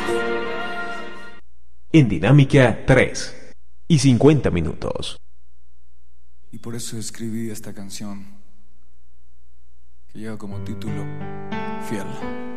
En Dinámica 3 y 50 minutos. Y por eso escribí esta canción que lleva como título Fiel.